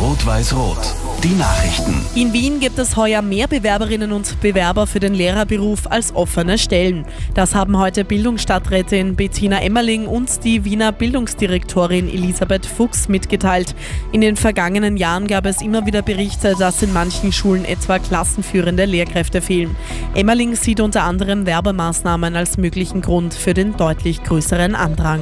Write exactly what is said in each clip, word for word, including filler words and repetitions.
Rot-Weiß-Rot. Die Nachrichten. In Wien gibt es heuer mehr Bewerberinnen und Bewerber für den Lehrerberuf als offene Stellen. Das haben heute Bildungsstadträtin Bettina Emmerling und die Wiener Bildungsdirektorin Elisabeth Fuchs mitgeteilt. In den vergangenen Jahren gab es immer wieder Berichte, dass in manchen Schulen etwa klassenführende Lehrkräfte fehlen. Emmerling sieht unter anderem Werbemaßnahmen als möglichen Grund für den deutlich größeren Andrang.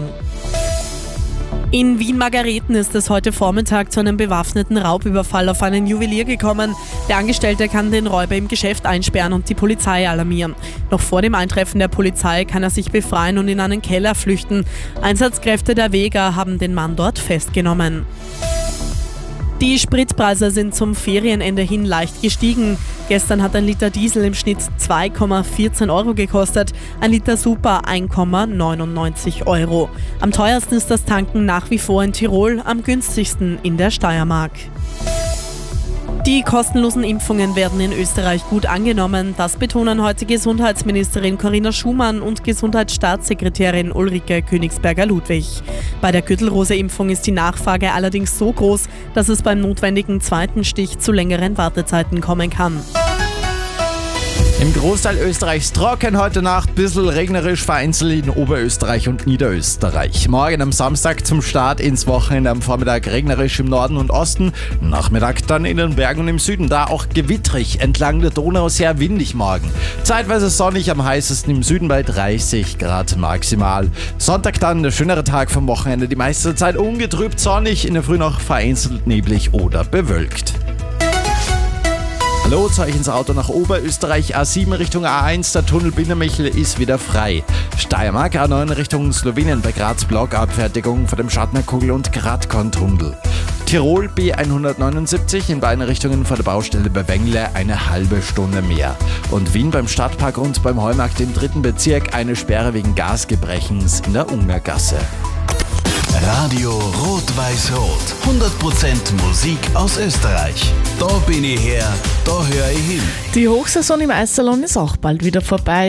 In Wien-Margareten ist es heute Vormittag zu einem bewaffneten Raubüberfall auf einen Juwelier gekommen. Der Angestellte kann den Räuber im Geschäft einsperren und die Polizei alarmieren. Noch vor dem Eintreffen der Polizei kann er sich befreien und in einen Keller flüchten. Einsatzkräfte der Vega haben den Mann dort festgenommen. Die Spritpreise sind zum Ferienende hin leicht gestiegen. Gestern hat ein Liter Diesel im Schnitt zwei Komma vierzehn Euro gekostet, ein Liter Super ein Komma neunundneunzig Euro. Am teuersten ist das Tanken nach wie vor in Tirol, am günstigsten in der Steiermark. Die kostenlosen Impfungen werden in Österreich gut angenommen. Das betonen heute Gesundheitsministerin Corinna Schumann und Gesundheitsstaatssekretärin Ulrike Königsberger-Ludwig. Bei der Gürtelrose-Impfung ist die Nachfrage allerdings so groß, dass es beim notwendigen zweiten Stich zu längeren Wartezeiten kommen kann. Im Großteil Österreichs trocken heute Nacht, bisschen regnerisch, vereinzelt in Oberösterreich und Niederösterreich. Morgen am Samstag zum Start ins Wochenende am Vormittag regnerisch im Norden und Osten, Nachmittag dann in den Bergen und im Süden, da auch gewittrig, entlang der Donau sehr windig morgen. Zeitweise sonnig, am heißesten im Süden bei dreißig Grad maximal. Sonntag dann der schönere Tag vom Wochenende, die meiste Zeit ungetrübt sonnig, in der Früh noch vereinzelt neblig oder bewölkt. Hallo, zu euch ins Auto nach Oberösterreich, A sieben Richtung A eins, der Tunnel Bindermichel ist wieder frei. Steiermark, A neun Richtung Slowenien bei Graz Blockabfertigung vor dem Schartnerkugel- und Gradkorn-Tunnel. Tirol B hundertneunundsiebzig in beiden Richtungen vor der Baustelle bei Wengle eine halbe Stunde mehr. Und Wien beim Stadtpark und beim Heumarkt im dritten Bezirk eine Sperre wegen Gasgebrechens in der Ungergasse. Radio Rot-Weiß-Rot. hundert Prozent Musik aus Österreich. Da bin ich her, da höre ich hin. Die Hochsaison im Eissalon ist auch bald wieder vorbei.